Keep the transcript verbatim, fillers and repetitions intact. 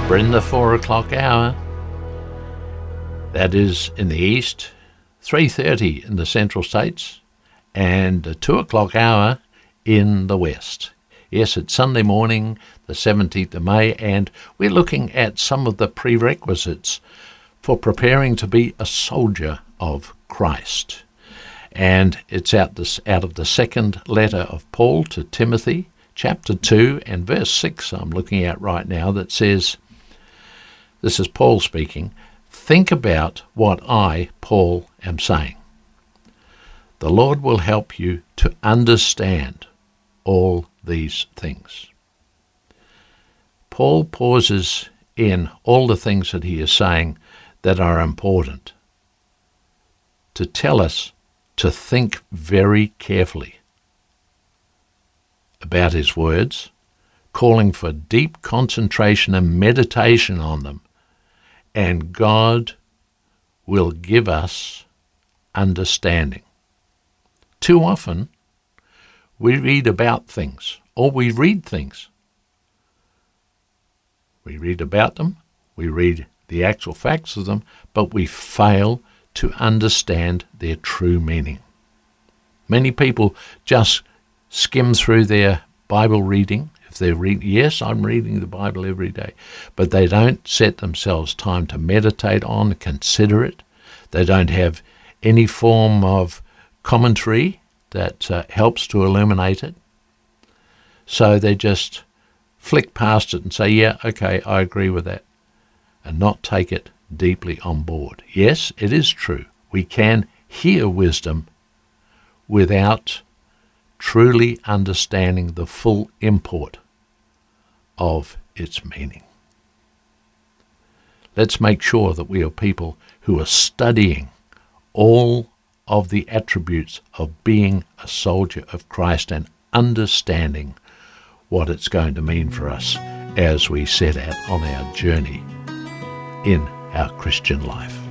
We're in the four o'clock hour. That is in the east, three thirty in the central states, and the two o'clock hour in the west. Yes, it's Sunday morning, the seventeenth of May, and we're looking at some of the prerequisites for preparing to be a soldier of Christ. And it's out, this, out of the second letter of Paul to Timothy, chapter two and verse six I'm looking at right now, that says, this is Paul speaking, "Think about what I, Paul, am saying. The Lord will help you to understand all these things." Paul pauses in all the things that he is saying that are important to tell us to think very carefully about his words, calling for deep concentration and meditation on them, and God will give us understanding. Too often, we read about things, or we read things. We read about them, we read the actual facts of them, but we fail to understand their true meaning. Many people just skim through their Bible reading. If they're reading, yes, I'm reading the Bible every day, but they don't set themselves time to meditate on, consider it. They don't have any form of commentary that uh, helps to illuminate it. So they just flick past it and say, yeah, okay, I agree with that, and not take it deeply on board. Yes, it is true. We can hear wisdom without truly understanding the full import of its meaning. Let's make sure that we are people who are studying all of the attributes of being a soldier of Christ and understanding what it's going to mean for us as we set out on our journey in our Christian life.